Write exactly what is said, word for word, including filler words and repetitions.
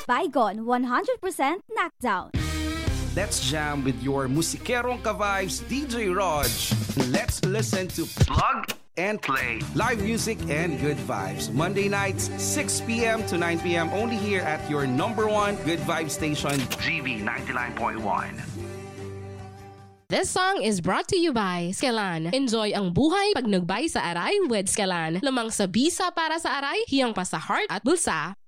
Baygon one hundred percent knockdown. Let's jam with your musikerong ka-vibes, D J Rog. Let's listen to Plug and Play. Live music and good vibes. Monday nights, six p.m. to nine p.m. only here at your number one good vibe station, G V ninety-nine point one. This song is brought to you by Skelan. Enjoy ang buhay pag nagbay sa aray with Skelan. Lamang sa bisa para sa aray, hiyang pa sa heart at bulsa.